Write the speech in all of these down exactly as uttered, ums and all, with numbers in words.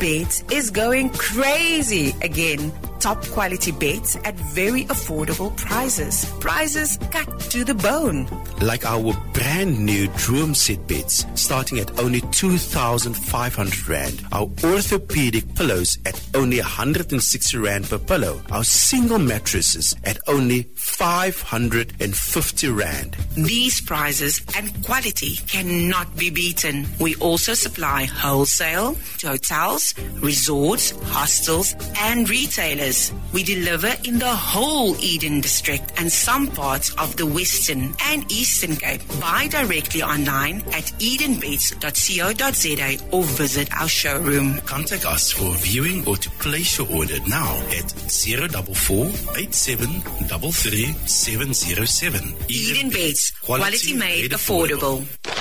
Beds is going crazy again. Top quality beds at very affordable prices. Prices cut to the bone. Like our brand new Droom Set beds, starting at only two thousand five hundred rand. Our orthopedic pillows at only one hundred sixty rand per pillow. Our single mattresses at only five hundred fifty rand. These prices and quality cannot be beaten. We also supply wholesale to hotels, resorts, hostels, and retailers. We deliver in the whole Eden district and some parts of the Western and Eastern Cape. Buy directly online at eden beds dot co dot za or visit our showroom. Contact us for viewing or to place your order now at zero four four, eight seven three three, seven zero seven. Eden Beds, quality, quality made, made affordable.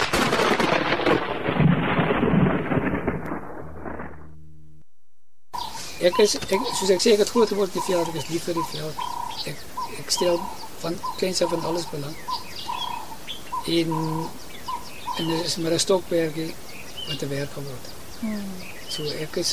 Ek is, ek, soos ek sê, ek het groot geword die veld, ek is lief vir die veld. Ek, ek stel van kleins af van alles belang. En, en dit is maar een stokwerkie wat te werk geword. Hmm. So ek is,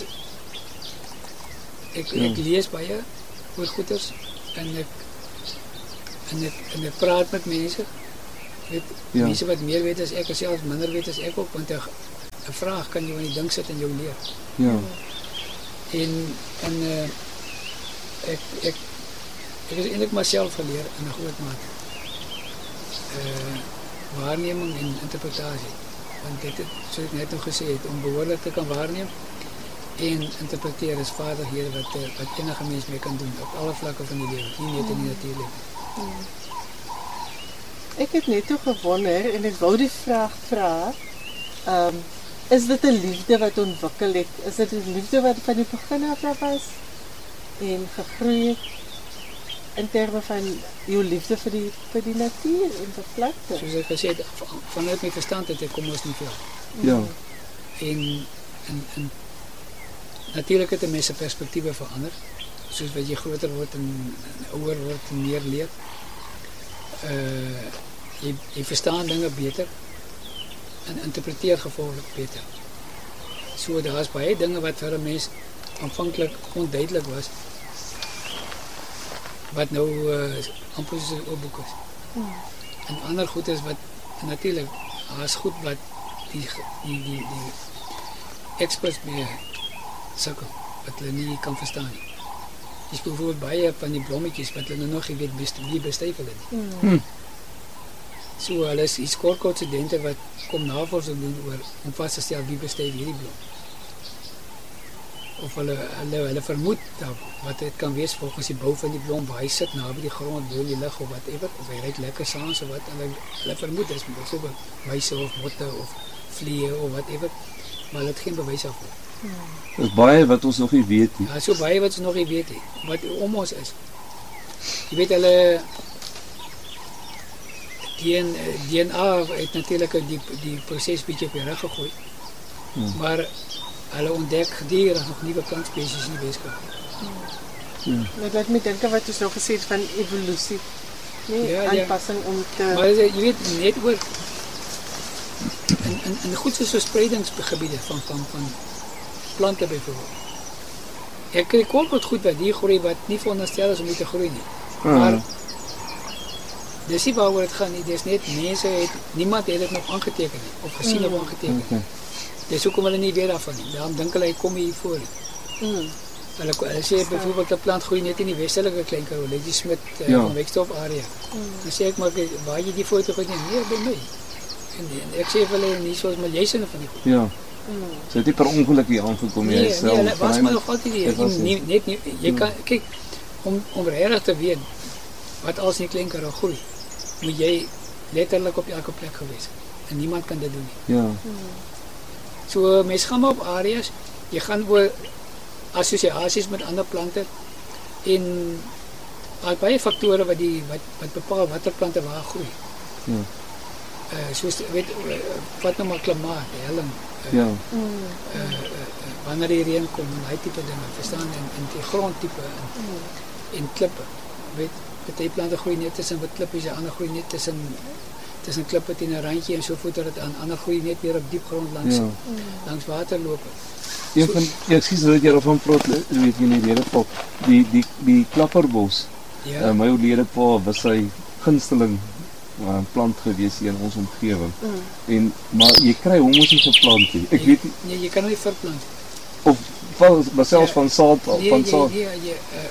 ek, ek lees baie oor goeders en ek, en ek, en ek praat met mense. Weet, ja. Mense wat meer weet as ek, en selfs minder weet as ek ook, want een vraag kan jy in die ding sit en jou leer. Ja. En, en uh, ek, ek, ek is eintlik myself geleer in 'n groot mate. Uh, waarneming en interpretasie. Want dit het, soos ek net nog gesê het, om behoorlik te kan waarneem en interpreteer is vaardighede wat, uh, wat enige mens mee kan doen, op alle vlakke van die lewe, nie net in die natuurlewe. Hmm. Ek het net toe gewonder, en ek wou die vraag vra, um, is dit 'n liefde wat ontwikkel het? Is dit 'n liefde wat van die begin af was en gegroei het in terme van jou liefde vir die, vir die natuur en vir plante? Soos ek gesê het, vanuit my verstand het ek kom ons nie veel. Ja. En, en, en natuurlijk het die mense perspektiewe verander, soos wat jy groter word en, en ouer word en meer leer. Uh, jy, jy verstaan dinge beter en interpreteer gevolglik beter. So daar is baie dinge wat vir 'n mens aanvanklik onduidelik was, wat nou uh, amper soos 'n boek is. Hmm. En ander goed is wat natuurlik, daar is goed wat die die die, die experts mee sukkel, wat hulle nie kan verstaan nie. Dis bijvoorbeeld baie van die blommetjies wat hulle nog nie weet wie bestuif hulle nie. Hmm. So hulle is die skorkhoutstudente wat kom navorsing doen oor om vas te stel wie bestuif hierdie blom. Of hulle, hulle, hulle vermoed dat wat het kan wees volgens die bou van die blom, waar hy sit naby die grond, bo die lug of whatever, of hy ruik lekker saans of wat, hulle, hulle vermoed is bijvoorbeeld muise of motte of vliee of whatever, maar hulle het geen bewys af. Hmm. Dat is baie wat ons nog nie weet nie. Ja, so baie wat ons nog nie weet nie, wat om ons is. Jy weet hulle, D N A het natuurlijk die, die proces bietjie op die rug gegooi, hmm. maar hulle ontdek gedurende nog nieuwe plantspecies in die wetenskap. Hmm. Dat laat my denken wat ons nog gesê het van evolutie, nee, ja, aanpassing ja. om te... Maar jy weet, net oor, in, in, in goed soos verspreidingsgebiede van, van, van plante bijvoorbeeld. Ek kry kolkot goed wat die groei wat nie veronderstel is om nie te groei nie. Hmm. Maar dis nie waaroor het gaan nie, dis net mense het, niemand het het nog aangeteken nie, of gesien mm. of aangeteken. Okay. Dis hoekom hulle nie weer daarvan nie, daarom dink hulle, hy kom hier voor nie. Mm. Hulle, hulle sê bijvoorbeeld, die plant groei net in die westelike Klein Karoo, Lady Smith uh, ja. van Wekstof area. Mm. Dan sê ek, maar waar jy die foto goed nie, nee, by my. En, en ek sê vir hulle, nie soos, maar jy sê van die goed. Ja. Mm. So het nie per ongeluk hier aangekom, nee, jy self. Nee, hulle was maar nog altyd hier, nie, net nie, jy kan, kyk, om, om regtig te weet, wat als in die Klein Karoo groei, moet jy letterlik op elke plek gewees. En niemand kan dit doen nie. Ja. Hmm. So, mens gaan maar op areas, jy gaan oor assosiasies met ander plante en al baie faktore wat, die, wat, wat bepaal wat er plante waar groei. Ja. Uh, soos, weet, uh, wat nou maar klimaat, die helling, uh, ja. uh, uh, uh, wanneer die reen kom, en die type dinge, verstaan, en, en die grondtype, en, mm. en klippe. weet, party plante groei net tussen wat klippies, en ander groei net tussen tussen klippe teen 'n randjie en so voort dat dit aan ander groei net weer op diep grond langs Ja. langs waterlope. Een van, ja, ekskuus dat jy daarvan praat, weet jy nie, die pop, die, die, die klapperbos, Ja. uh, my oulede pa was sy gunsteling uh, plant gewees hier in ons omgewing. Mm. En, maar jy kry hom ons nie geplant nie. Ek Jy- weet nie, Nee, jy kan hom nie verplant. of van, maar selfs Ja. van saad, Nee, van jy, saad. nee, jy, uh,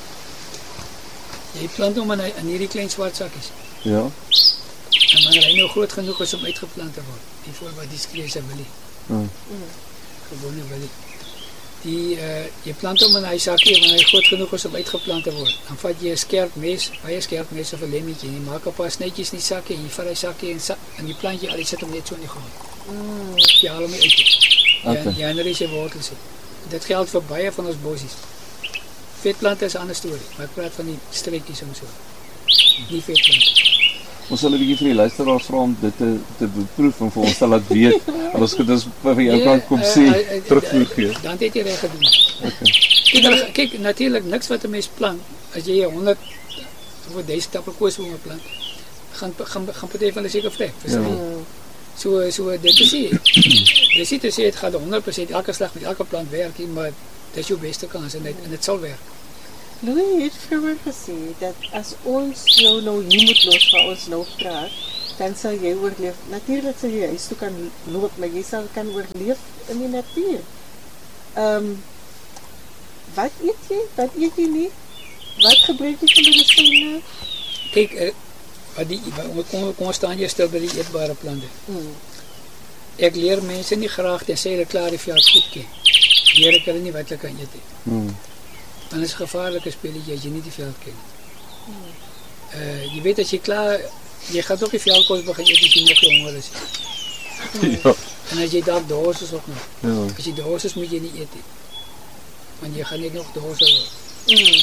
jy plant hom in, hy- in hierdie klein swart sakkies. Ja, En wanneer hy nou groot genoeg is om uitgeplant te word, die voor wat die skreese wilie, Mm. gewone wilie. Die, uh, jy plant hom in hy sakkie, wanneer hy groot genoeg is om uitgeplant te word. Dan vat jy 'n skerp mes, baie skerp mes of 'n lemmetjie, en jy maak 'n paar snytjies in die sakkie, en jy vat hy sakkie en, sa en die plantjie al, jy sit hom net so in die grond. Mm. Jy haal hom nie uit nie. Okay. Jy, jy analyse sy wortels het. Dit geld vir baie van ons bossies. Vetplante is 'n ander storie, maar ek praat van die streekies en so. Nie vetplante. Ons sal 'n bietjie vir die luisteraars vra om dit te, te beproef en vir ons te laat weet. En ons kan dus vir jou kan kom eh, sê, eh, eh, terugvoer gee. Dan het jy reg gedoen. Okay. Kyk, dan- kyk natuurlik niks wat 'n mens plant, as jy honderd of duisend appelkoesbome plant, gaan gaan gaan party van hulle seker vrek, verstaan jy? Mm. So so dit is nie. Dis nie te sê dit gaan honderd persent elke slag met elke plant werk nie, maar dis jou beste kans en dit en dit sal werk. Louis het vroeër gesê dat as ons jou nou hier moet los waar ons nou praat, dan sal jy oorleef. Natuurlik sal jy huis toe kan loop, maar jy sal kan oorleef in die natuur. Ehm um, wat eet jy? Wat eet jy nie? Wat gebruik jy vir medisyne? Kyk, eh, wat die wat- kom kom ons staan jy stil by die eetbare plante. Mm. Ek leer mense nie graag te sê hulle klaar die veld goed ken. Leer ek hulle nie wat hulle kan eet nie. Hmm. Want dit is 'n gevaarlike spelletjie as jy nie die veld ken nie. Uh jy weet as jy klaar jy gaan ook die veldkos begin eet as jy nog nie honger is. Ja, En as jy dalk dors is ook nog. ja. As jy dors is moet jy nie eet nie. Want jy gaan net nog dors word. Mm.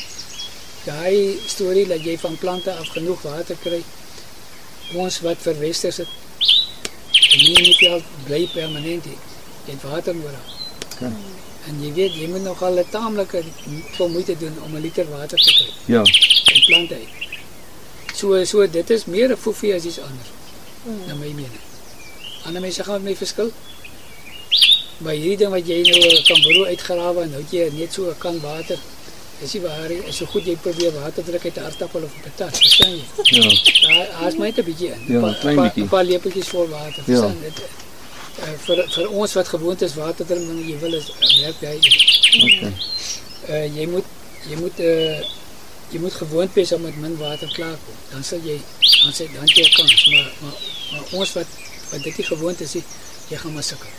Daai storie dat jy van plante af genoeg water kry. Ons wat verwesters het. En nie in die veld bly permanent nie. Jy het water nodig. Okay. En jy weet, jy moet nogal 'n taamlike veel moeite doen om 'n liter water te kry Ja, in plante uit. So so dit is meer 'n foefie as iets anders, Mm. na my mening. Ander mense gaan met my verskil. Maar hierdie ding wat jy nou kan brood uitgrawe en nou het jy net so 'n kan water. Dis nie waar nie. Is so goed jy probeer water druk uit 'n aardappel of 'n patat, verstaan jy? ja, Daar daar's my net 'n bietjie in. Ja, 'n paar- klein paar- bietjie. 'n paar lepeltjies vol water, Ja. verstaan jy? Uh, vir vir ons wat gewoond is water drink, dan jy wil is uh, werk jy. okay. Uh, jy moet jy moet uh, jy moet gewoond wees om met min water klaar kom. Dan sal jy dan sê dan jy 'n kans, maar maar maar ons wat wat dit nie gewoond is, nie, jy gaan maar sukkel.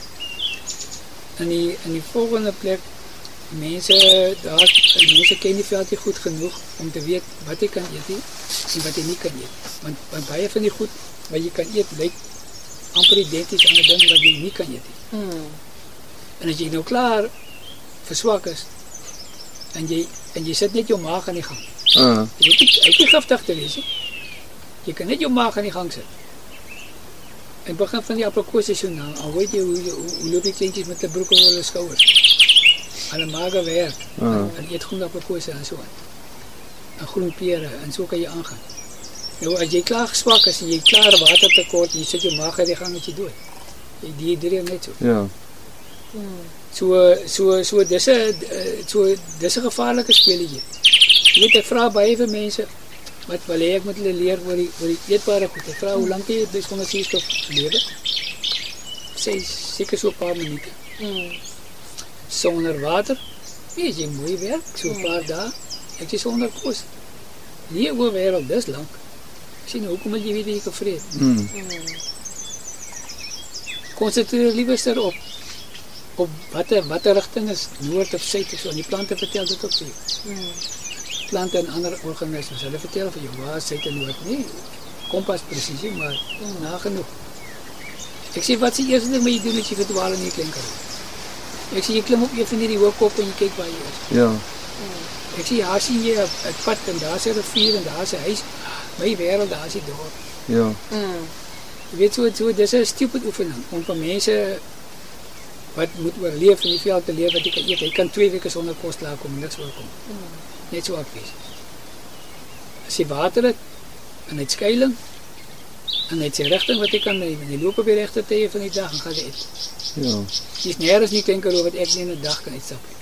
In die in die volgende plek mense daar mense ken die veld nie goed genoeg om te weet wat jy kan eet nie en wat jy nie kan eet. Want, want baie van die goed wat jy kan eet lyk amper identies aan 'n ding wat jy nie kan eet nie. Mm. En as jy nou klaar verswak is en jy en jy sit net jou maag aan die gang. Ah, Jy hoef nie uit die giftig te wees nie. Jy kan net jou maag aan die gang sit. En begin van die appelkoesseisoen, al weet jy hoe, hoe, hoe loop die kleintjies met 'n broek oor hulle skouers. Hulle maag werk. Ah. En eet groen appelkosse en so aan. En groen pere en so kan jy aangaan. Nou as jy klaar geswak is en jy klaar watertekort en jy sit jou maag aan die gang met jy dood. Jy dehydreer net so. ja, Mm. So so so dis 'n so dis 'n gevaarlike speletjie. Jy weet ek vra baie vir mense wat wil hê ek moet hulle leer oor die oor die eetbare goed. Ek vra hoe lank jy dis sonder suurstof lewe? Sê seker so 'n paar minute. Mm. Sonder water? Nee, jy mooi werk so 'n paar dae. Ek sê sonder kos. Nee, oor wêreld dis lank. Sien hoekom wil jy weet jy kan vreet? mm. Mm. Konsentreer liewer op op watter watter rigting is noord of suid of so. En die plante vertel dit ook vir jou. Mm. Plante en ander organismes, hulle vertel vir jou waar suid en noord nie kompas presies, maar Mm. nagenoeg. Ek sê wat se eerste ding wat jy doen as jy verdwaal in die klein karoo? Ek sê jy klim op een van hierdie hoë kop en jy kyk waar jy is. ja, Ek sê daar sien jy 'n pad en daar's 'n rivier en daar's 'n huis. My wêreld, daar's die dorp. ja, Mm. Jy weet so so dis 'n stupid oefening om vir mense wat moet oorleef in die veld te leef wat jy kan eet. Jy kan twee weke sonder kos klaar kom en niks voorkom. Mm. Net so ek wees. as jy water het en hy het skuiling en hy het sy rigting wat jy kan neem en jy loop op die regte tye van die dag en gaan jy eet. Ja. Jy is nergens nie klein karoo wat ek nie in 'n dag kan uitstap nie.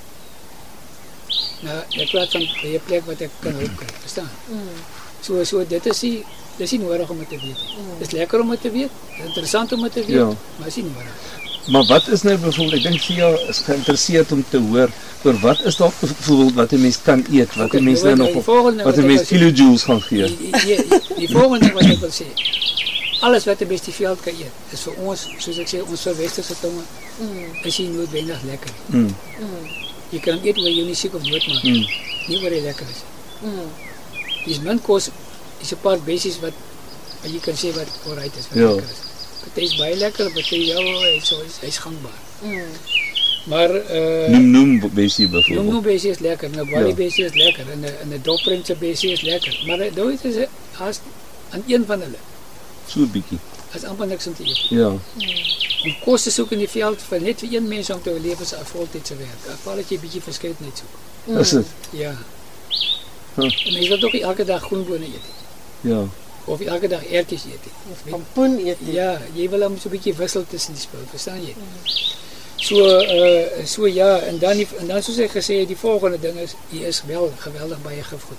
Nou, ek praat van die plek wat ek kan hulp kry, verstaan? Mm. So so dit is nie dis nie nodig om dit te weet nie. Mm. Dis lekker om dit te weet, dis interessant om dit te weet, Ja. maar is nie nodig. Maar wat is nou byvoorbeeld, ek dink Sia is geïnteresseerd om te hoor oor wat is dalk byvoorbeeld wat 'n mens kan eet, wat 'n Okay, mens nou, nou die nog volgende wat wat 'n ek mens wil sê- kilojoules gaan gee. Die, die, die, die volgende ding wat ek wil sê, alles wat 'n mens die veld kan eet, is vir ons, soos ek sê, ons westerse tonge, Mm. is nie noodwendig lekker nie. Mm. Mm. Jy kan eet waar jy nie siek of dood maak, Mm. nie waar jy lekker is. Mm. Dis min kos, is 'n paar basies wat, wat jy kan sê wat vooruit is, wat Ja. lekker is. Party is baie lekker, party ja, hy's so hy's gangbaar. Mm. Maar uh Noem noem besie Jong byvoorbeeld. nou besie is lekker, nou Wally Ja. besie is lekker en 'n en 'n dopprintse besie is lekker. Maar dit nooit is as aan een van hulle So 'n bietjie. is amper niks om te eet. Ja. Om kos te soek in die veld vir net vir een mens om te oorleef is 'n voltydse werk. Afval dat jy 'n bietjie verskeidenheid soek. Is dit? Ja. Huh. En mens wil tog nie elke dag groenbone eet nie. Ja. Of elke dag ertjies eet nie. Of pompoen eet jy. Ja, jy wil hom so 'n bietjie wissel tussen die spul, verstaan jy? So uh so ja, en dan die, en dan soos ek gesê het, die volgende ding is hier is wel geweldig baie gifgoed.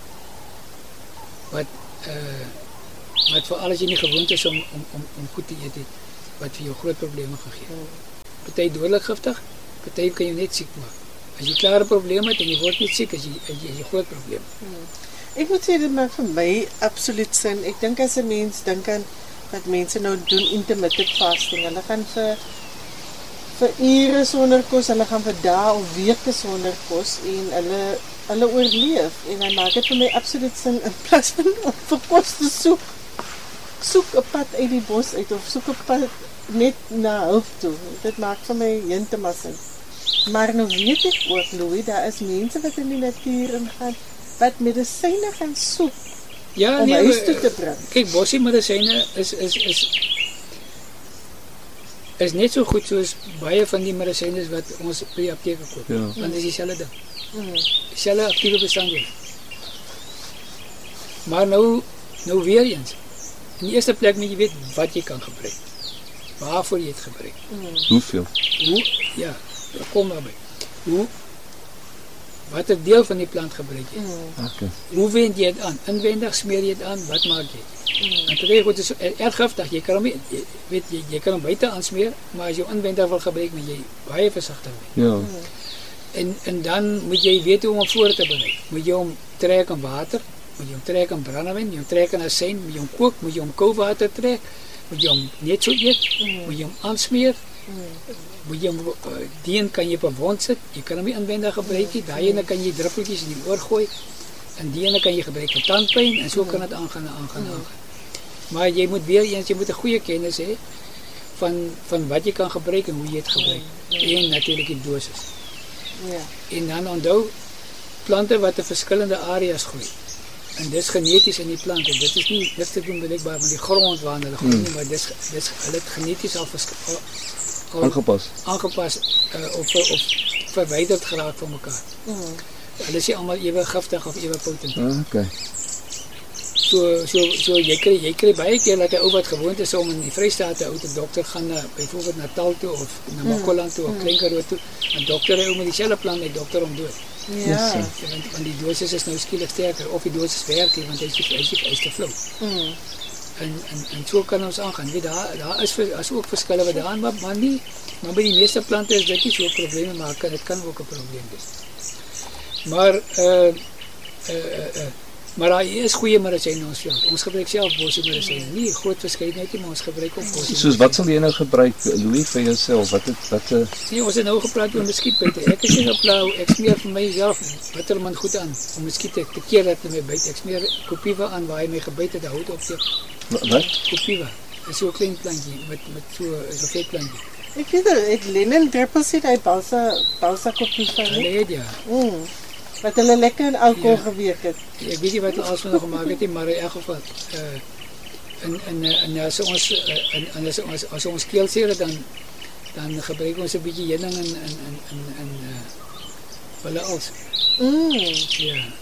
Wat uh wat vir alles jy nie gewoond is om om om om goed te eet het, wat vir jou groot probleme gaan gee. Party dodelik giftig, party kan jou net siek maak. As jy klare probleme het en jy word nie siek, as jy as jy 'n groot probleem. Ek moet sê dit maak vir my absoluut sin. Ek dink as 'n mens dink aan wat mense nou doen intermittent fasting, hulle gaan vir vir ure sonder kos, hulle gaan vir dae of weke sonder kos en hulle hulle oorleef en dan maak dit vir my absoluut sin in plaas van om vir kos te soek. Soek 'n pad uit die bos uit of soek 'n pad net na hulp toe. Dit maak vir my heeltemal sin. Maar nou weet ek ook, Louis, daar is mense wat in die natuur ingaan wat medisyne gaan soek Ja, om nee, huis maar, toe te bring. kyk, bossie medisyne is is is is net so goed soos baie van die medisyne wat ons by die apteek koop. Ja. Want dit is dieselfde ding. Mm. Dieselfde aktiewe bestanddele. Maar nou nou weer eens. In die eerste plek moet jy weet wat jy kan gebruik. Waarvoor jy dit gebruik. Hoeveel? Hoe ja, kom maar by. Hoe watter deel van die plant gebruik jy? Mm. Okay. Hoe wend jy dit aan? Inwendig smeer jy dit aan? Wat maak jy? En dit is goed, is erg giftig. Jy kan hom nie, jy, weet jy, jy kan hom buite aansmeer, maar as jy inwendig wil gebruik, moet jy baie versigtig wees. Ja. En en dan moet jy weet hoe om hom voor te berei. Moet jy hom trek in water, moet jy hom trek in brandewyn, moet jy hom trek in asyn, moet jy hom kook, moet jy hom koue water trek, moet jy hom net so eet, moet jy hom aansmeer. Moet jy hom uh, die een kan jy op 'n wond sit. Jy kan hom nie inwendig gebruik nie. Daai ene kan jy druppeltjies in die oor gooi. En die ene kan jy gebruik vir tandpyn en so kan dit aangaan en aangaan en aangaan. Maar jy moet weer eens jy moet 'n goeie kennis hê van van wat jy kan gebruik en hoe jy dit gebruik. En natuurlik die dosis. Ja. En dan onthou plante wat in verskillende areas groei. En dis geneties in die plante. Dit is nie niks te doen met die grond waarin hulle groei nie, maar dis dis hulle het geneties al verskil al Aangepas. aangepas uh, of of verwyderd geraak van mekaar. Mm. Hulle is nie almal ewe giftig of ewe potent. Ah, okay. So so so jy kry jy kry baie keer dat 'n ou wat gewoond is om in die Vrystaat 'n ou te dokter gaan na byvoorbeeld na Natal toe of na Makolan toe of Klein Karoo toe. 'n Dokter hy ou met dieselfde plan met dokter om dood. Ja. Ja, want, want die dosis is nou skielik sterker of die dosis werk nie want hy is hy is, hy is te flou. Mm. En en en so kan ons aangaan. Weet daar daar is vir, is ook verskille wat daarin maar maar nie maar by die meeste plante is dit nie so 'n probleem maar kan dit kan ook 'n probleem wees. Maar uh uh uh, uh maar daar is goeie medisyne in ons veld. Ons gebruik self bossie medisyne. Nie groot verskeidenheid nie, maar ons gebruik ook bossie. Soos wat sal jy nou gebruik, Louis, vir jouself? Wat het wat 'n Nee, ons het nou gepraat oor muskietbyte. Ek is nie geplou, ek smeer vir myself bitterman goed aan om muskiete te keer dat hy my byt. Ek smeer Kopiva aan waar hy my gebyt het, hout op tek. wat? Kopiva. Dis so 'n klein plantjie met met so 'n vet plantjie. Ek weet het Lennon druppels het hy balsa balsa kopie van Hulle nie. het ja. Mm. Wat hulle lekker in alkohol Ja. gewerk het. Ek weet nie wat hulle alles van gemaak het nie, maar in elk geval uh en en en as ons uh, en, en as ons as ons keelseer dan dan gebruik ons 'n bietjie heuning en en en en en uh hulle als Mm. ja.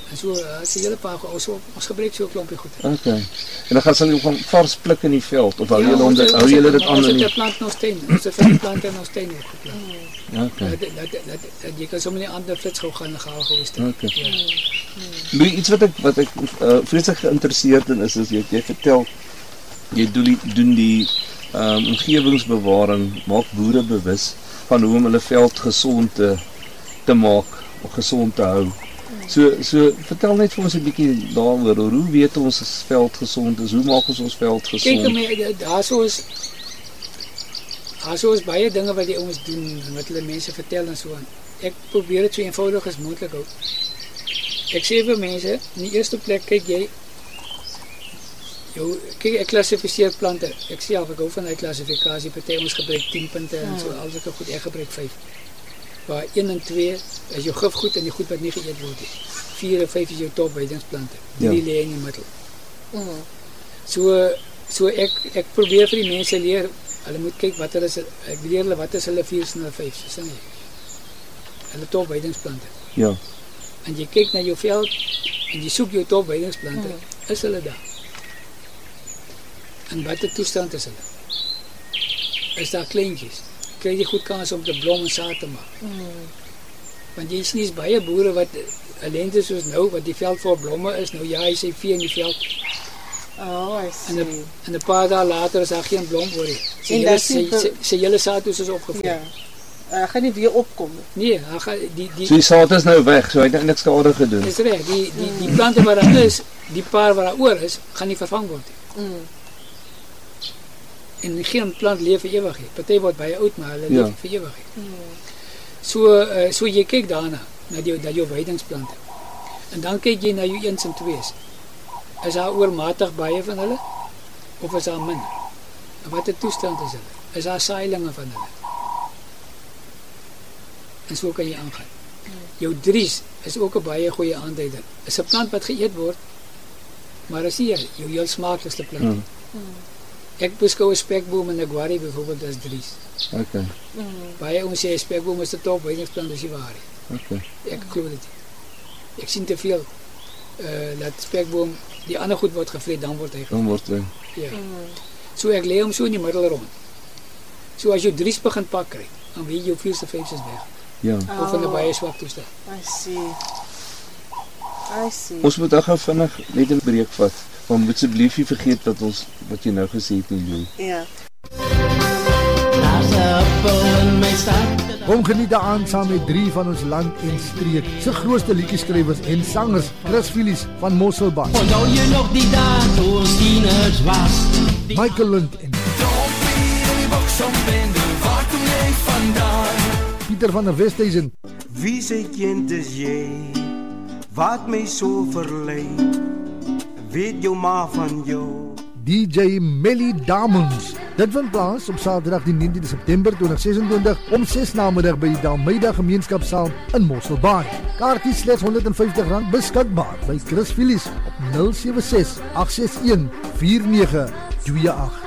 En so as jy hele paar ons so, ons gebruik so 'n klompie goed. Okay. En dan gaan sy gewoon vars pluk in die veld of hou Ja, julle ons om het- hou ons julle het- dit aan Ons in het 'n die plant in ons tuin. Ons het vir die plante in ons tuin ook geplant. Okay. Dat, dat, dat, dat, jy kan sommer nie ander flits gou gaan gaal gewees het. Okay. Ja. Louis, iets wat ek wat ek uh, vreeslik geïnteresseerd in is is jy jy vertel jy doen die doen die um, omgewingsbewaring, maak boere bewus van hoe om hulle veld gesond te te maak of gesond te hou. So so vertel net vir ons 'n bietjie daaroor. Hoe weet ons as veld gesond is? Hoe maak ons ons veld Kyk, gesond? my- daar sou is daar sou is baie dinge wat die ouens doen en wat hulle mense vertel en so aan. Ek probeer dit so eenvoudig as moontlik hou. Ek sê vir mense, in die eerste plek kyk jy jou kyk ek klassifiseer plante. Ek sê al ek hou van daai klassifikasie. Party ons gebruik tien punte en so al sulke goed. Ek gebruik vyf. Waar een en twee is jou gifgoed en die goed wat nie geëet word nie. vier en vyf is jou topweidingsplante. Drie Ja. lê in die middel. Mm. So so ek ek probeer vir die mense leer, hulle moet kyk wat hulle is, ek leer hulle wat is hulle vier en hulle vyf, so sê nie. Hulle topweidingsplante. Ja. En jy kyk na jou veld en jy soek jou topweidingsplante, Mm. is hulle daar? En watter toestand is hulle? Is daar kleintjies? Kry jy goed kans om te blom en saad te maak? Mm. Want jy sien is baie boere wat eh, lente soos nou wat die veld vol blomme is, nou ja, hy sê vee in die veld Oh, I en see. 'n en 'n paar dae later is daar geen blom oor nie. Sy En hele dat sy, sien vir- sy, sy hele saadtoes is opgevul. Ja. Uh, gaan nie weer opkom nie. Nee, hy gaan die die So die saad is nou weg, so hy het eintlik skade gedoen. is reg, die die die plante wat daar is, die paar wat daar oor is, gaan nie vervang word nie. Mm. En geen plant leef vir ewig nie. Party word baie oud, maar hulle Ja. leef vir ewig nie. So uh, so jy kyk daarna na die na jou weidingsplante. En dan kyk jy na jou eens en twees. Is daar oormatig baie van hulle of is daar min? En watter toestand is hulle? Is daar saailinge van hulle? En so kan jy aangaan. Jou dries is ook 'n baie goeie aanduiding. Is 'n plant wat geëet word, maar is nie jou heel smaaklikste plant nie. Hmm. Ek beskou 'n spekboom en 'n guarri byvoorbeeld as dries. Okay. Mm. Baie ons sê 'n spekboom is 'n top weiningsplant, dis nie waar nie. Okay. Ek glo dit nie. Ek sien te veel uh dat spekboom die ander goed word gevreet, dan word hy Dan word hy. ja. So ek lê hom so in die middel rond. So as jy dries begin pak kry, dan weet jy jou vierste vyfs is weg. Ja. Of in 'n baie swak toestand. I see. I see. Ons moet gou vinnig net 'n breek vat. Maar moet asseblief nie vergeet wat ons wat jy nou gesê het nie, Louis. Ja. Kom geniet aan saam met drie van ons land en streek se grootste liedjieskrywers en sangers, Chris Phillips van Mosselbaai, Onthou jy nog die dae toe ons tieners was? Michael Lund en Pieter van der Westhuizen. Wie sy kind is jy, wat my so verlei, weet jou ma van jou. D J Melly Diamonds. Dit vind plaas op Saterdag die negentiende September tweeduisend sesentwintig om ses namiddag by die Dalmeida Gemeenskapsaal in Mosselbaai. Kaartjies slegs honderd en vyftig rand beskikbaar by Chris Phillips op nul sewe ses agt ses een vier nege twee agt.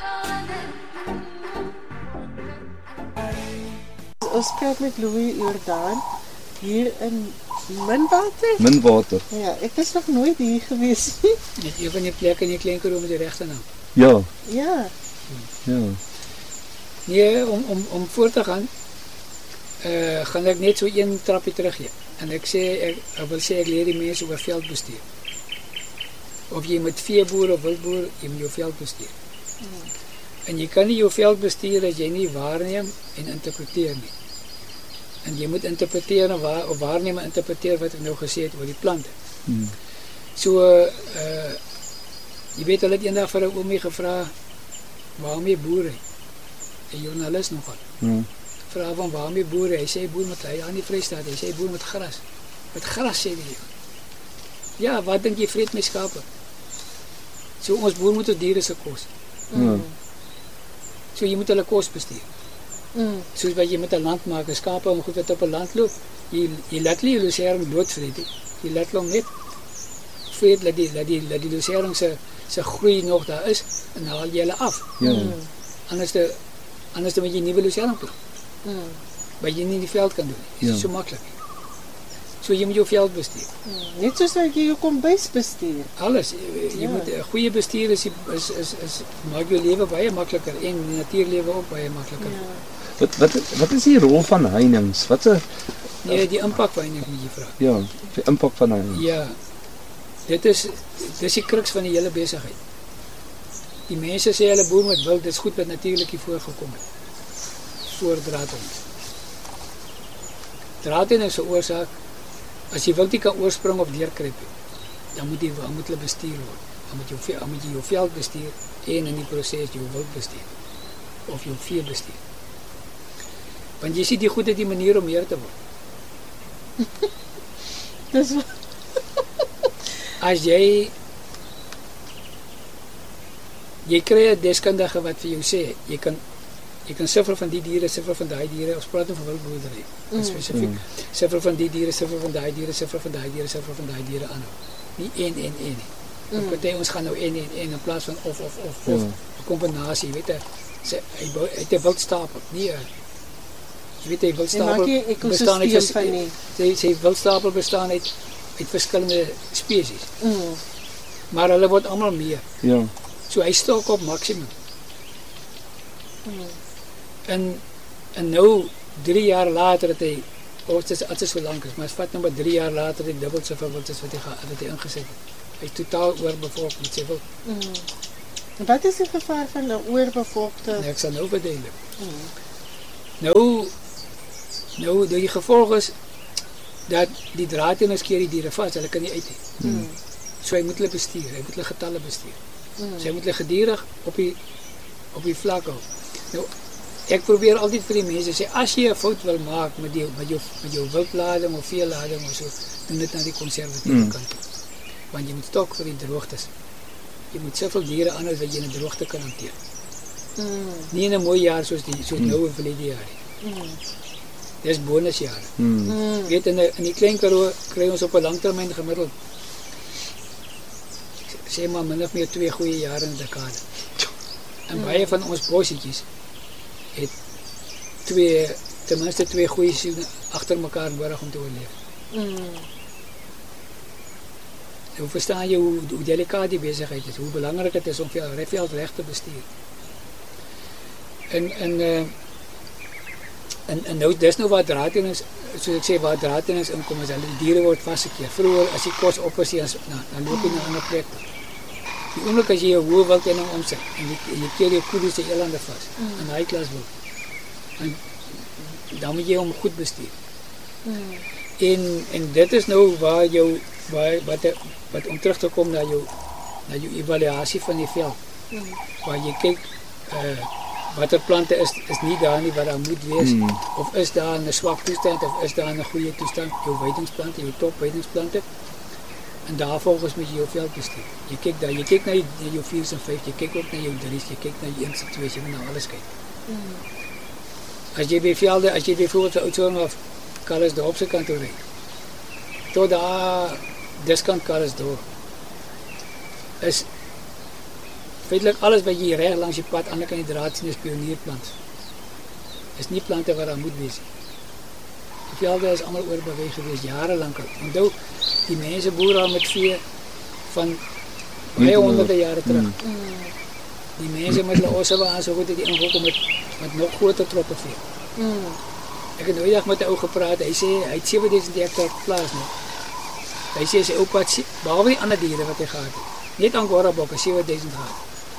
Ons praat met Louis Jordaan hier in Minwater. Min water. Ja, ek is nog nooit hier gewees nie. Net een van die plekke in die klein Karoo met die regte naam. Ja. Ja. Ja. Nee, om om om voort te gaan, uh gaan ek net so een trappie terug gee. En ek sê ek, ek wil sê ek leer die mense oor veldbestuur. Of jy met veeboer of wildboer, jy moet jou veld bestuur. Hmm. En jy kan nie jou veld bestuur as jy nie waarneem en interpreteer nie. En jy moet interpreteer en waar, of waarneem en interpreteer wat ek nou gesê het oor die plante. Hmm. So uh jy weet hulle het eendag vir 'n oomie gevra waarmee boer hy? 'n Joernalis nogal. Hmm. Vra van waarmee boer hy? Hy sê boer met hy aan die Vrystaat, hy sê boer met gras. Met gras sê die. Ja, wat dink jy vreet my skape? So ons boer moet ons diere se kos. Ja. So jy moet hulle kos bestuur. Mm. Soos wat jy met 'n land maak, 'n skape en goed wat op 'n land loop, jy jy laat nie hulle serum doodvreet nie. Jy laat hom net vreet dat die dat die dat die serum se se groei nog daar is en haal jy hulle af. Ja. Anders te anders dan moet jy nuwe serum plant. Mm. Wat jy nie in die veld kan doen. Dit is Ja. so maklik. So jy moet jou veld bestuur. Hmm. Net soos wat jy jou kombuis bestuur. Alles, jy, jy Ja. moet 'n goeie bestuur is, is is is maak jou lewe baie makliker en die natuurlewe ook baie makliker. Ja. Wat wat wat is die rol van heininge? Wat 'n Nee, die impak wat jy moet jy vra. ja, die impak van heininge. Ja. Dit is dis die kruks van die hele besigheid. Die mense sê hulle boer met wild, dit is goed wat natuurlik hier voorgekom het. Voor draadhouing. Draadhouing is 'n oorsaak as jy wild nie kan oorspring of deurkruip nie, dan moet jy dan moet hulle bestuur word. Dan moet jy jou dan moet jy jou veld bestuur en in die proses jou wild bestuur of jou vee bestuur. Want jy sien die goed het die manier om meer te word. Dis As jy jy kry 'n deskundige wat vir jou sê, jy kan jy kan siffer van die diere, siffer van daai diere, ons praat van wildboerdery. Mm. Spesifiek siffer van die diere, siffer van daai diere, siffer van daai diere, siffer van daai diere aanhou. Nie een en een nie. Mm. Party ons gaan nou een en een in plaas van of of of of 'n Mm. kombinasie, weet jy. Sê hy bou- hy het 'n wildstapel, nie 'n jy weet hy en maak wildstapel jy ekosisteem van nie. Sy sy wildstapel bestaan uit uit verskillende spesies. Mm. Maar hulle word almal meer. Ja. So hy stok op maksimum. Mm. En en nou drie jaar later het hy of dit is dit is so lank is, maar as vat nou maar drie jaar later het hy dubbel soveel wild as wat hy gehad het hy ingesit het. Hy is totaal oorbevolk met sy wild. Mm. En wat is die gevaar van 'n oorbevolkte? En ek sal nou verduidelik. Mm. Nou nou die gevolg is dat die draadhouers keer die diere vas, hulle kan nie uit nie. Mm. So hy moet hulle bestuur, hy moet hulle getalle bestuur. Mm. So hy moet hulle gedurig op die op die vlak hou. Nou ek probeer altyd vir die mense sê as jy 'n fout wil maak met jou met jou met jou wildlading of veelading of so, doen dit na die konservatiewe Mm. kant toe. Want jy moet stok vir die droogtes. Jy moet soveel diere aanhou dat jy 'n droogte kan hanteer. Mm. Nie in 'n mooi jaar soos die soos Mm. nou in verlede jaar nie. Mm. Dis bonusjare. Mm. Mm. Weet in 'n in die klein Karoo kry ons op 'n langtermyn gemiddeld sê maar min of meer twee goeie jare in 'n dekade. En baie van ons bossietjies het twee ten minste twee goeie seisoene agter mekaar nodig om te oorleef. Mm. Hoe verstaan jy hoe, hoe delikaat die besigheid is, hoe belangrik dit is om veel veld reg te bestuur. En en uh, en en nou dis nou waar draadhouers, soos ek sê, waar draadhouers inkom as hulle die diere word vasgekeer. Vroeër as die kos op is, dan nou, dan loop jy na 'n ander plek toe. Die oomblik as jy 'n hoë wildkenning omsit en jy, jy keer jou koeie se elande vas Mm. in daai klas wild. En dan moet jy hom goed bestuur. Mm. En en dit is nou waar jou waar wat wat om terug te kom na jou na jou evaluasie van die veld. Mm. Waar jy kyk uh watter plante is is nie daar nie wat daar moet wees Mm. of is daar in 'n swak toestand of is daar in 'n goeie toestand jou weidingsplante, jou top weidingsplante. En daarvolgens moet jy jou veld bestuur. Jy kyk daar, jy kyk na, die, na jou viers en vyf, jy kyk ook na jou dries, jy kyk na jou een en twee, jy moet na alles kyk. Mm. As jy by velde, as jy byvoorbeeld vir Oudtshoorn of Calisdorp se kant toe ry, tot daar diskant Calisdorp is feitelik alles wat jy reg langs die pad aan die kant die draad sien is pionierplante. Is nie plante wat daar moet wees nie. Die velde is almal oorbeweeg gewees jare lank al. Onthou, die mense boer al met vee van baie honderde jare terug. Mm. Mm. Die mense met hulle osse waar so goed het die ingekom met met nog groter troppe vee. Mm. Ek het nou eendag met 'n ou gepraat. Hy sê hy het sewe duisend hektaar plaas nou. Hy sê sy oupa het behalwe die ander diere wat hy gehad het. Net Angora bokke sewe duisend gehad.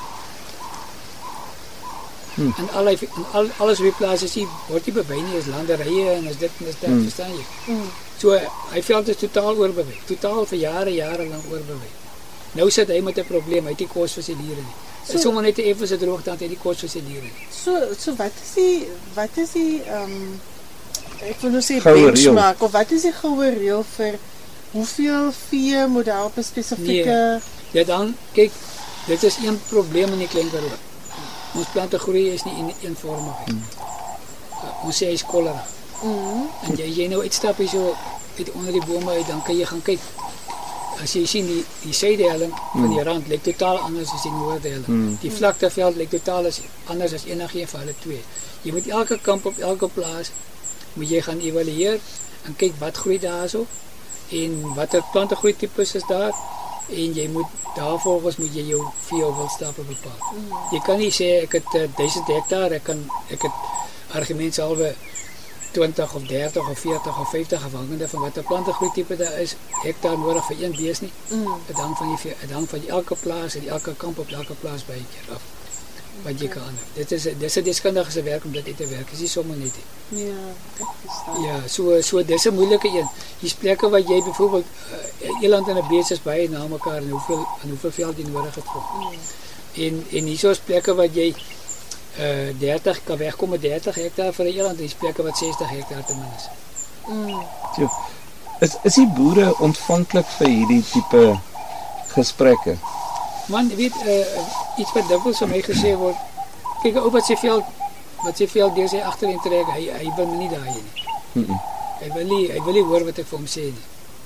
Hmm. En al hy en al alles op die plaas is nie word nie bewy nie, is landerye en is dit en is dat, Hmm. verstaan jy? Mm. So hy veld is totaal oorbewy. Totaal vir jare jare lank oorbewy. Nou sit hy met 'n probleem, hy het nie kos vir sy diere nie. Dit is So- sommer net 'n effense droogte, hy het nie kos vir sy diere nie. So so wat is die wat is die ehm um, ek wil nou sê Goue reël. benchmark of wat is die goue reël vir hoeveel vee moet daar op 'n spesifieke Ja dan, kyk, dit is een probleem in die klein Karoo. Ons plante groei is nie een, eenvormig nie. Uh, ons sê hy is kolera. mm. En jy jy nou uitstap hier so uit onder die bome uit, dan kan jy gaan kyk. As jy sien die die suidehelling van die rand lyk totaal anders as die noordehelling. Mm. Die vlakteveld lyk totaal as anders as enigiets van hulle twee. Jy moet elke kamp op elke plaas moet jy gaan evalueer en kyk wat groei daarso en watter plantegroeitipes is daar en jy moet daarvolgens moet jy jou veeoorwildstappe bepaal. Mm. Jy kan nie sê ek het uh, duisend hektaar, ek kan ek het argumentshalwe twintig of dertig of veertig of vyftig afhangende van watter plantegroeitipe daar is, hektaar nodig vir een bees nie. Dit hang van die dit hang van die elke plaas en elke kamp op elke plaas baie keer af. Wat jy kan aan. Dit is dis 'n deskundige se werk om dit te werk. Dis nie sommer net nie. Ja, ek verstaan. Ja, so so dis 'n moeilike een. Hier's plekke waar jy byvoorbeeld uh, eland en 'n bees is baie na mekaar en hoeveel en hoeveel veld jy nodig het vir. Mm. En en hierso is plekke waar jy uh dertig kan wegkom met dertig hektaar vir 'n eland en hier's plekke wat sestig hektaar ten minste. Mm. So, is is die boere ontvanklik vir hierdie tipe gesprekke? Man, jy weet, uh, iets wat dikwels vir my gesê word, kyk ou wat sy veld, wat sy veld deur sy agterin trek, hy hy wil my nie daai nie. Mm -mm. Hy wil nie, hy wil nie hoor wat ek vir hom sê nie.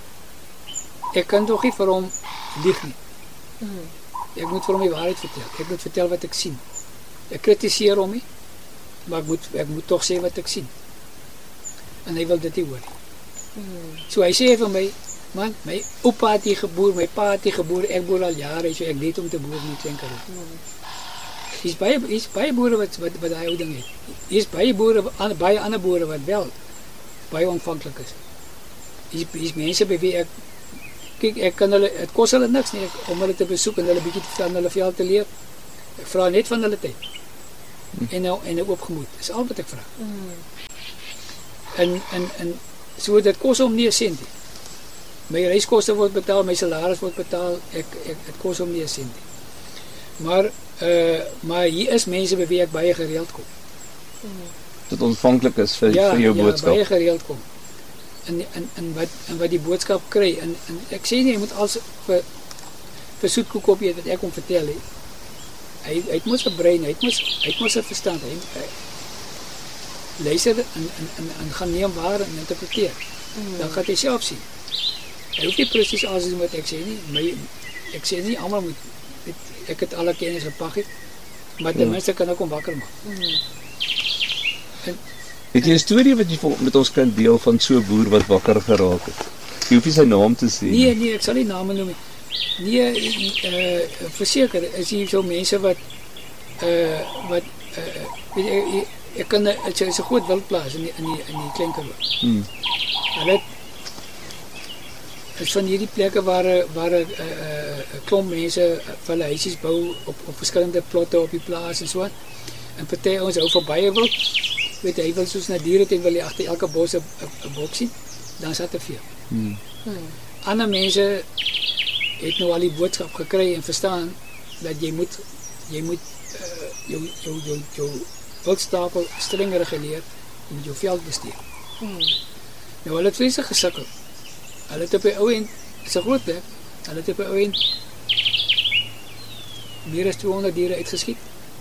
Ek kan tog nie vir hom lieg nie. Mm. Ek moet vir hom die waarheid vertel. Ek moet vertel wat ek sien. Ek kritiseer hom nie, maar ek moet ek moet tog sê wat ek sien. En hy wil dit nie hoor nie. Mm. So hy sê vir my, man, my oupa het hier geboer, my pa het hier geboer, ek boer al jare, so ek weet om te boer nie klein karoo. Mm. Hier's baie hier's baie boere wat wat wat daai ou ding het. Hier's baie boere, baie ander boere wat wel baie ontvanklik is. Hier's hier's mense by wie ek kyk, ek kan hulle, dit kos hulle niks nie ek, om hulle te besoek en hulle bietjie te van hulle veld te leer. Ek vra net van hulle tyd. Mm. En nou en 'n oop gemoed. Dis al wat ek vra. Mm. En en en so dit kos hom nie 'n sent nie. My reiskoste word betaal, my salaris word betaal, ek ek dit kos hom nie 'n sent nie. Maar uh maar hier is mense by wie ek baie gereeld kom. Mm. Dit ontvanklik is vir ja, vir jou ja, boodskap. Ja, baie gereeld kom. En en en wat en wat die boodskap kry en en ek sê nie jy moet als vir vir soetkoek op eet wat ek hom vertel het. Hy hy het mos 'n brein, hy het mos hy het mos 'n verstand, hy, hy luister en en en, en gaan neem waar en interpreteer. Mm. Dan gaan hy self sien. Hy hoef nie presies alles te doen wat ek sê nie. My ek sê nie almal moet het, ek het alle kennis gepak het, maar ten minste kan ek hom wakker maak. Mm. En, Het jy 'n storie wat jy met ons kan deel van so 'n boer wat wakker geraak het? Jy hoef nie sy naam te sê. Nee, nee, ek sal nie name noem nie. Nee, uh, verseker is hier so mense wat uh wat uh weet jy, ek, ek kan dit is 'n groot wildplaas in die, in die in die Klein Karoo. Hmm. Hulle is van hierdie plekke waar waar 'n uh, uh, klomp mense vir hulle huisies bou op op verskillende plotte op die plaas en so aan. En party ons hou vir baie wild. Weet jy, hy wil soos na diere teen wil jy agter elke bos 'n bok sien. Dan is dit te veel. Hmm. Hmm. Ander mense het nou al die boodskap gekry en verstaan dat jy moet jy moet uh, jou jou jou jou wildstapel streng reguleer en jou veld bestuur. Hmm. Nou hulle het vreeslik gesukkel. Hulle het op die ou end, is 'n groot plek, hulle het op die ou end meer as tweehonderd diere uitgeskiet.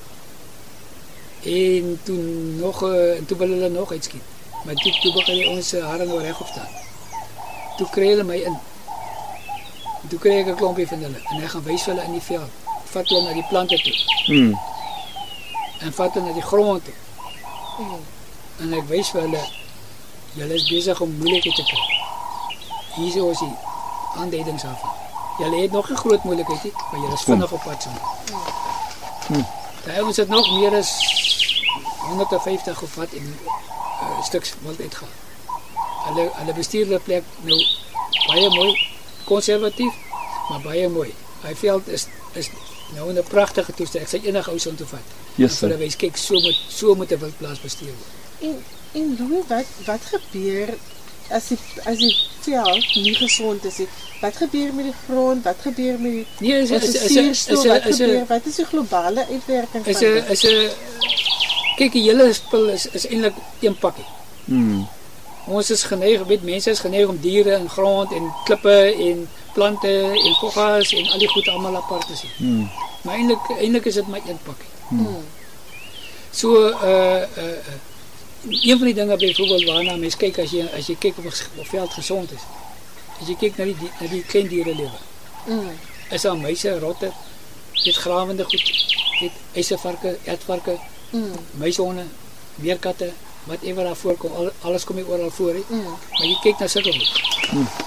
En toen nog uh, en toe wil hulle nog uitskiet. Maar toe toe begin jy ons uh, hare nou regop staan. Toe kry hulle my in. En toe kry ek 'n klompie van hulle en hy gaan wys vir hulle in die veld. Vat hulle na die plante toe. Hmm. En vat hulle na die grond toe. Hmm. En ek wys vir hulle julle is besig om moeilikheid te kry. Hier is die aanduidings daarvan. Julle het nog 'n groot moeilikheid, maar julle is vinnig op pad so. Hmm. Daar ons het nog meer as honderdvyftig of wat in uh, stuks wild uitgaan. Hulle hulle bestuur die plek nou baie mooi, konservatief, maar baie mooi. Hy veld is is nou in 'n pragtige toestand. Ek sê enige ou son toe vat. Yes, vir 'n wys kyk so moet so moet 'n wildplaas bestuur word. En en Louis, wat wat gebeur as die as die veld nie gesond is nie? Wat gebeur met die grond? Wat gebeur met die Nee, is is is is suurstof? Wat is gebeur? Wat is die globale uitwerking is van is is 'n kyk die hele spul is is eintlik een pakkie. Hmm. Ons is geneig, weet mense is geneig om diere in grond en klippe en plante en koggas en al die goed almal apart te sien. Hmm. Maar eintlik eintlik is dit maar een pakkie. Hmm. So uh uh een van die dinge byvoorbeeld waarna mense kyk as jy as jy kyk of 'n veld gesond is. As jy kyk na die na die klein diere lewe. Mm. Is daar muise, rotte, dit grawende goed, dit eisevarke, ertvarke, Mm. muishonde, meerkatte, whatever daar voorkom, al, alles kom hier oral voor, he. Mm. Maar jy kyk na sulke goed. Mm.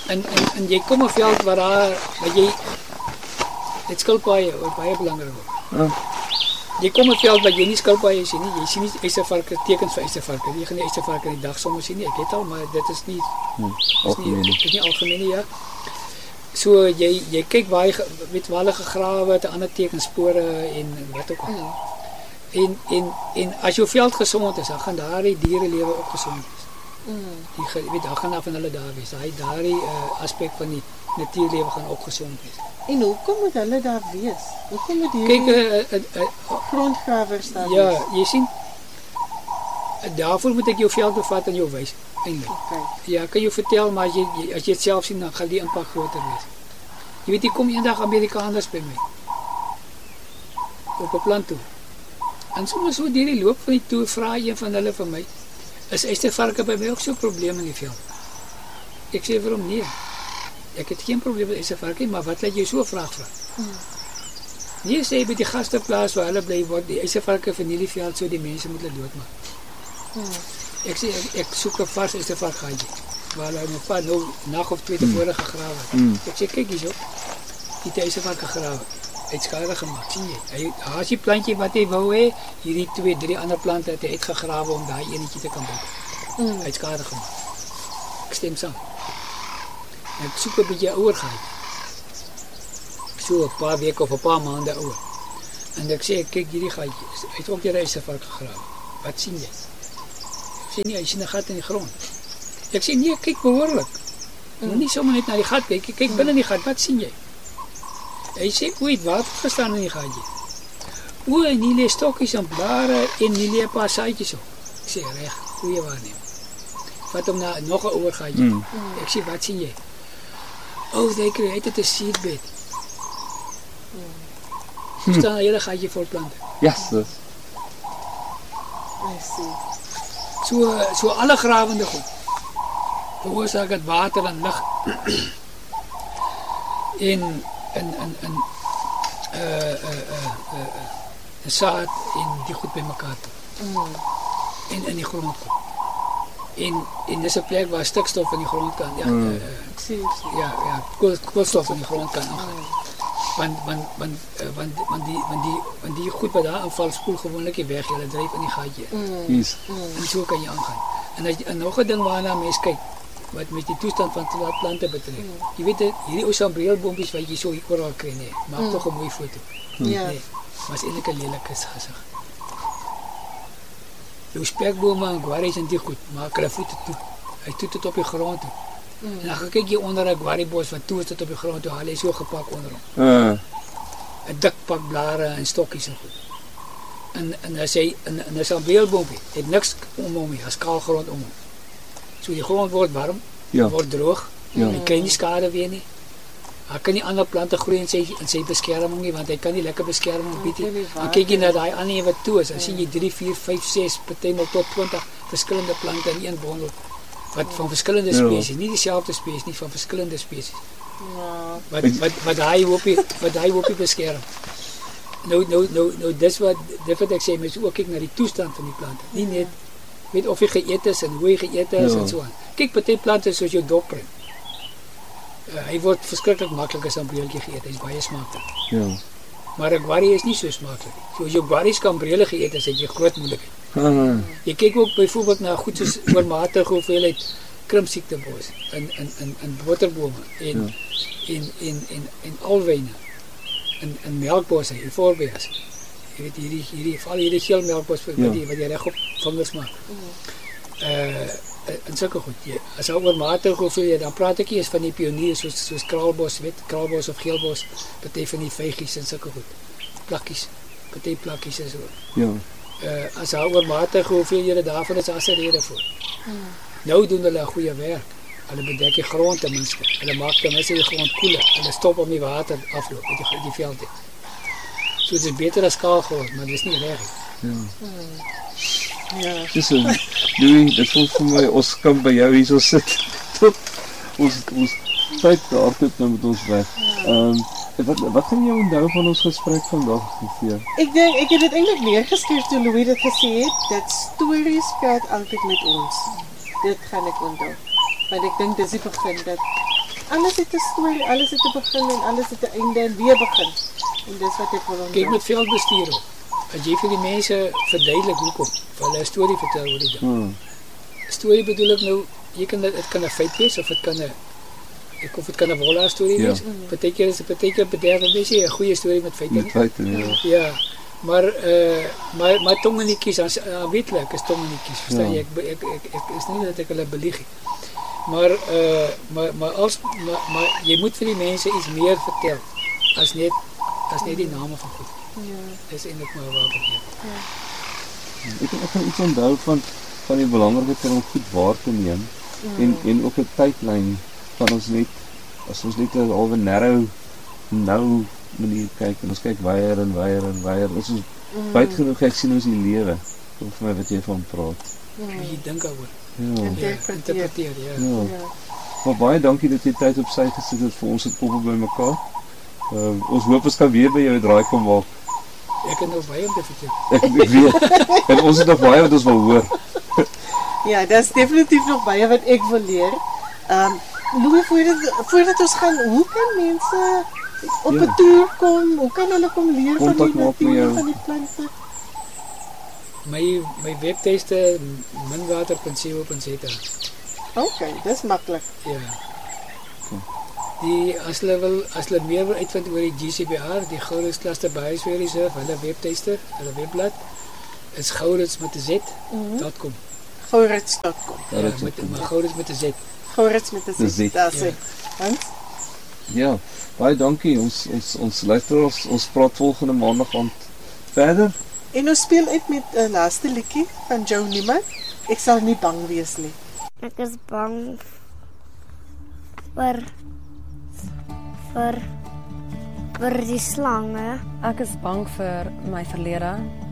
en en en jy kom 'n veld waar daar waar jy dit skilpaaie wat baie belangrik is. Ja. Jy kom 'n veld waar jy nie skilpaaie sien nie. Jy sien nie eistervarke tekens vir eistervarke. Jy gaan nie eistervarke in die dag sommer sien nie. Ek het al, maar dit is nie Hmm, is nie, algemeen. dit is nie algemeen nie, ja. So jy jy kyk waar jy ge- weet waar hulle gegrawe het, ander tekenspore en wat ook al. En en en as jou veld gesond is, dan gaan daardie diere lewe ook gesond wees. Die ge- weet dan gaan af van hulle daar wees. Daai daardie uh, aspek van die natuurlewe gaan ook gesond wees. En hoekom moet hulle daar wees? Hoekom moet Kyk, hierdie uh, uh, uh, uh, grondgrawers daar ja, wees? jy sien uh, daarvoor moet ek jou veld bevat en jou wys eintlik. Okay. Ja, kan jy vertel, maar as jy jy- as jy dit self sien, dan gaan die impak groter wees. Jy weet, hier kom eendag Amerikaners by my op 'n plant toe. En soms so deur die loop van die toer vra een van hulle vir my, is eistervarke by my ook so 'n probleem in die veld? Ek sê vir hom nee. Ek het geen probleem met eistervarke, maar wat laat jy so 'n vraag vra? Nee, sê by die gasteplaas waar hulle bly word die eistervarke van hierdie veld so die mense moet hulle doodmaak. Ek sê ek, ek soek 'n vars eistervarkgaatjie waar hulle nog paar nou nag of twee tevore gegrawe het. Ek sê kyk hierso. Die eistervarke gegrawe. Hy het skade gemaak, sien jy? Hy daar is die plantjie wat hy wou hê, hierdie twee, drie ander plante het hy uitgegrawe om daai enetjie te kan bou. Hy het skade gemaak. Ek stem saam. Ek soek 'n bietjie ouer gaatjie. So 'n paar weke of 'n paar maande ouer. En ek sê kyk hierdie gaatjie, hy het ook die eistervark gegrawe. Wat sien jy? Ek sê nee, hy sien 'n gat in die grond. Ek sê nee, kyk behoorlik. Moenie sommer net na die gat kyk, kyk binne in die gat, wat sien jy? Hy sê ooit water gestaan in die gaatjie. O, en hier lê stokkies en blare en hier lê 'n paar saadjies op. Ek sê reg, goeie waarneming. Vat hom na nog 'n ouer gaatjie. Mm. Ek sê wat sien jy? Oh, they created a seedbed. Hmm. Staan 'n hele gaatjie vol plante. Yes, dis. I see. So so alle grawende goed. Veroorsaak dit water en lig. en en en en uh uh uh uh saad en die goed bymekaar toe. Mm. En in die grond kom. En en dis 'n plek waar stikstof in die grond kan ja Mm. uh, Ek sien. ja ja kool, koolstof in die grond kan ingaan. Want want want uh, want want die want die want die goed wat daar aanval spoel gewoonlik die weg, hulle dryf in die gaatjie. Mm. Yes. En so kan jy aangaan. En as jy en nog 'n ding waarna mense kyk wat met die toestand van die plante betref. Mm. Jy weet dit, hierdie ou sambreelboompies wat jy so hier oral kry nee, maak mm. tog 'n mooi foto. Ja. Nee, maar is eintlik 'n lelike gesig. Jou spekbome en guaris en die goed, maak hulle voete toe. Hy toe tot op die grond toe. Mm. En dan gaan kyk jy onder 'n guaribos wat toe is tot op die grond toe, hy is so gepak onder hom. Uh, 'n Dik pak blare en stokkies en goed. En en as hy in 'n sambreelboompie het niks om hom nie, as kaal grond om hom. So die grond word warm, ja. word droog. Ja. Hy kry nie skade weer nie. Hy kan nie ander plante groei in sy in sy beskerming nie want hy kan nie lekker beskerming bied nie. Dan kyk jy na daai ander een wat toe is, dan sien jy drie, vier, vyf, ses, partymal tot twintig verskillende plante in een bondel wat van verskillende spesies, nie dieselfde spesies nie, van verskillende spesies. Ja. Wat wat wat daai hoopie wat daai hoopie beskerm. Nou nou nou nou dis wat dit wat ek sê, mens ook kyk na die toestand van die plante. Nie net weet of jy geëet is en hoe jy geëet is Ja. en so aan. Kyk, party plante soos jou dopring. Uh, hy word verskriklik maklik as 'n breeltjie geëet. Hy's baie smaaklik. Ja. Maar 'n guarri is nie so smaaklik nie. So as jou guarris kan breele geëet is, het jy groot moeilikheid. Uh, Jy kyk ook byvoorbeeld na goed soos oormatige hoeveelheid krimpsiektebos in in in in boterbome en, Ja. en en en en alwyne. In in melkbosse, en voorbeeld. Jy weet hierdie hierdie val hierdie geel melkbos wat Ja. die wat jy reg op vingers maak. Uh en sulke goed. Jy, as jy oormatige hoeveelheid dan praat ek nie eens van die pioniers soos soos kraalbos, weet, kraalbos of geelbos, party van die vygies en sulke goed. Plakkies, party plakkies is ook. ja. Uh, as hy oormatige hoeveelhede daarvan is, as 'n rede voor. Hmm. Nou doen hulle 'n goeie werk. Hulle bedek die grond ten minste. Hulle maak ten minste die grond koeler. Hulle stop om die water afloop uit die, die veld uit. So dit is beter as kaalgrond, maar dit is nie reg nie. Ja. Dis 'n Louis, dit voel vir my ons kan by jou hierso sit tot ons ons tyd daartoe nou met ons weg. Ehm um, wat wat gaan jy onthou van ons gesprek vandag ongeveer? Ek dink ek het dit eintlik neergeskryf toe Louis dit gesê het dat stories praat altyd met ons. Dit gaan ek onthou. Want ek dink dis die begin dat alles het 'n storie, alles het 'n begin en alles het 'n einde en weer begin. En dis wat ek wil onthou. Kyk met veldbestuur op. As jy vir die mense verduidelik hoekom, vir hulle 'n storie vertel oor die ding. Hmm. Storie bedoel ek nou, jy kan dit kan 'n feit wees of dit kan 'n ek of dit kan 'n wolla storie Ja. wees. Partykeer is 'n partykeer bederf wees jy 'n goeie storie met feite. Met feite, ja. Ja. Maar uh maar maar tongenetjies as uh, weetlik is tongenetjies, verstaan Ja. jy? Ek, ek ek ek is nie dat ek hulle belieg nie. Maar uh maar maar as maar, maar jy moet vir die mense iets meer vertel as net as net die name van goed. Ja. Dis eintlik maar waar dit is. Ek het ook iets onthou van van die belangrikheid om goed waar te neem Mm. en en ook 'n tydlyn van ons net as ons net 'n halwe narrow nou manier kyk en ons kyk weier en weier en weier. Ons is Mm. wyd genoeg ek sien ons die lewe. Of vir my wat jy van praat. Moet jy dink daaroor. Ja. Ja, Interpreteer. interpreteer, ja. Ja. Ja. Maar baie dankie dat jy tyd op sy gesit het vir ons het koppel by mekaar. Uh, ons hoop ons kan weer by jou 'n draai kom maak. Ek het nou baie om te vertel. Ek, ek weet. En ons het nog baie wat ons wil hoor. Ja, dat is definitief nog baie wat ek wil leer. Ehm um, Louis, voordat, voordat ons gaan, hoe kan mense op 'n Ja. toer kom? Hoe kan hulle kom leer van Kontak die maak met natuur, jou. van die plante? My my webtuiste minwater punt co punt za. Okay, dis maklik. Ja. Die as hulle wil as hulle meer wil uitvind oor die G C B R, die Gourits Cluster Biosphere Reserve, hulle webtuiste, hulle webblad is gourits met 'n z dot com. Gourits dot com. Ja, met maar gourits met 'n z. Gourits met 'n Dis z. dit. Daar sê. Ja. Hans? Ja, baie dankie. Ons ons ons luister ons, ons praat volgende maandag aand verder. En ons speel uit met 'n uh, laaste liedjie van Joe Newman. Ek sal nie bang wees nie. Ek is bang vir vir vir die slange. Ek is bang vir my verlede